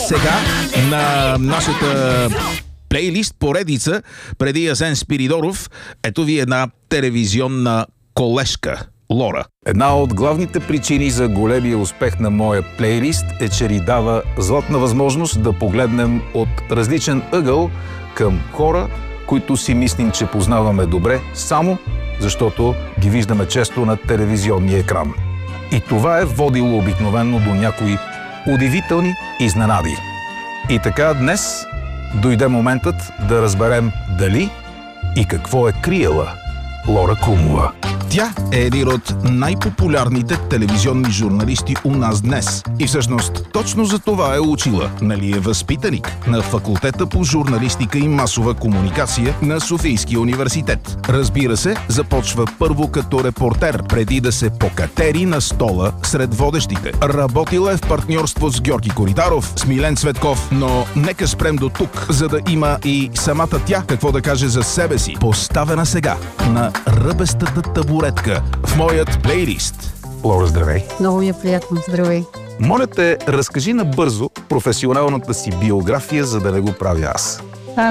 сега на нашата плейлист поредица преди Асен Спиридоров. Ето ви една телевизионна колежка. Лора. Една от главните причини за големия успех на моя плейлист е, че ни дава златна възможност да погледнем от различен ъгъл към хора, които си мислим, че познаваме добре, само защото ги виждаме често на телевизионния екран. И това е водило обикновено до някои удивителни изненади. И така днес дойде моментът да разберем дали и какво е криела Лора Крумова. Тя е един от най-популярните телевизионни журналисти у нас днес. И всъщност точно за това е учила, нали е възпитаник на факултета по журналистика и масова комуникация на Софийския университет. Разбира се, започва първо като репортер, преди да се покатери на стола сред водещите. Работила е в партньорство с Георги Коритаров, с Милен Цветков, но нека спрем до тук, за да има и самата тя какво да каже за себе си. Поставена сега на ръбестата табуретка в моят плейлист. Лора, здравей! Много ми е приятно. Здравей! Моля те, разкажи набързо професионалната си биография, за да не го правя аз.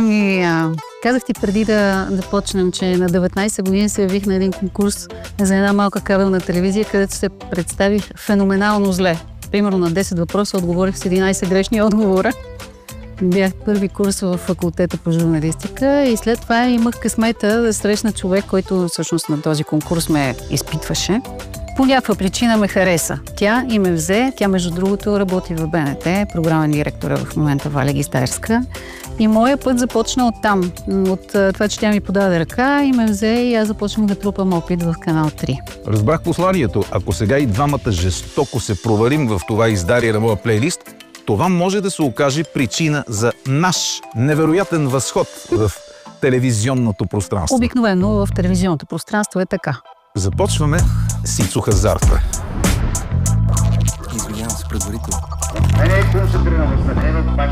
Казах ти преди да почнем, че на 19 години се явих на един конкурс за една малка кабелна телевизия, където се представих феноменално зле. Примерно на 10 въпроса отговорих с 11 грешни отговора. Бях първи курс в факултета по журналистика и след това имах късмета да срещна човек, който всъщност на този конкурс ме изпитваше. По някаква причина ме хареса. Тя и ме взе. Тя, между другото, работи в БНТ, програмен директор в момента Валя Гистарска. И моя път започна оттам. От това, че тя ми подаде ръка и ме взе и аз започнах да трупам опит в Канал 3. Разбрах посланието. Ако сега и двамата жестоко се провалим в това издарие на моя плейлист, това може да се окаже причина за наш невероятен възход в телевизионното пространство. Обикновено в телевизионното пространство е така. Започваме с Ицо Хазарта. Извинявам се предварително.